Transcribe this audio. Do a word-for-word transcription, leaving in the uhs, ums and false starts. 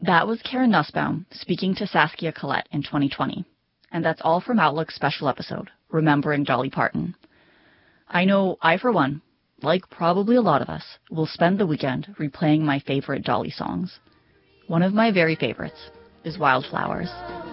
That was Karen Nussbaum speaking to Saskia Collette in twenty twenty. And that's all from Outlook's special episode, Remembering Dolly Parton. I know I, for one, like probably a lot of us, will spend the weekend replaying my favorite Dolly songs. One of my very favorites is Wildflowers.